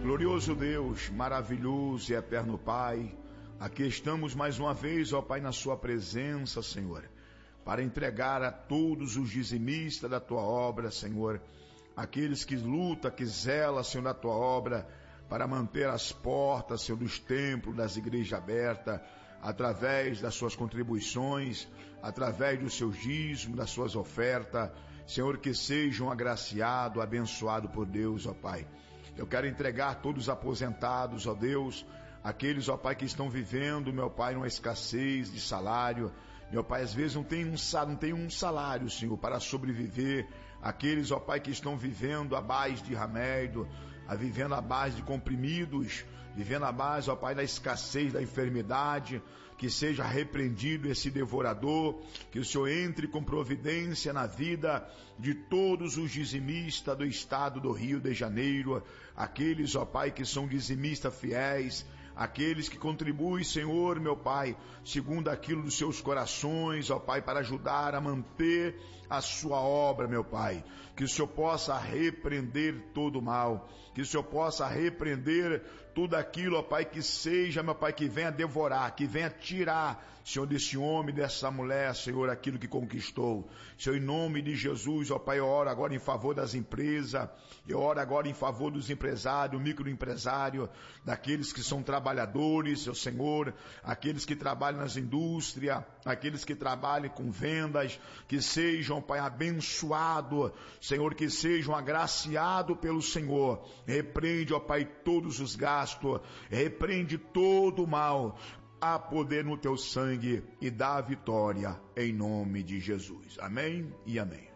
Glorioso Deus, maravilhoso e eterno Pai, aqui estamos mais uma vez, ó Pai, na sua presença, Senhor, para entregar a todos os dizimistas da tua obra, Senhor, aqueles que lutam, que zelam, Senhor, da tua obra, para manter as portas, Senhor, dos templos, das igrejas abertas, através das suas contribuições, através dos seus dízimos, das suas ofertas, Senhor, que sejam agraciados, abençoados por Deus, ó Pai. Eu quero entregar todos os aposentados, ó Deus, aqueles, ó Pai, que estão vivendo, meu Pai, numa escassez de salário. Meu Pai, às vezes não tem um salário, Senhor, para sobreviver. Aqueles, ó Pai, que estão vivendo à base de remédio, vivendo à base de comprimidos, vivendo à base, ó Pai, da escassez, da enfermidade, que seja repreendido esse devorador, que o Senhor entre com providência na vida de todos os dizimistas do estado do Rio de Janeiro, aqueles, ó Pai, que são dizimistas fiéis, aqueles que contribuem, Senhor, meu Pai, segundo aquilo dos seus corações, ó Pai, para ajudar a manter a sua obra, meu Pai, que o Senhor possa repreender todo o mal, que o Senhor possa repreender tudo aquilo, ó Pai, que seja, meu Pai, que venha devorar, que venha tirar, Senhor, desse homem, dessa mulher, Senhor, aquilo que conquistou. Senhor, em nome de Jesus, ó Pai, eu oro agora em favor das empresas, eu oro agora em favor dos empresários, microempresários, daqueles que são trabalhadores, ó Senhor, aqueles que trabalham nas indústrias, aqueles que trabalham com vendas, que sejam, Pai, abençoados, Senhor, que sejam agraciados pelo Senhor. Repreende, ó Pai, todos os gastos, repreende todo o mal, há poder no teu sangue e dá a vitória em nome de Jesus. Amém e amém.